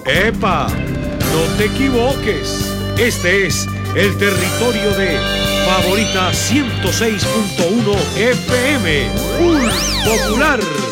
¡Epa! No te equivoques. Este es el territorio de Favorita 106.1 FM. Full Popular.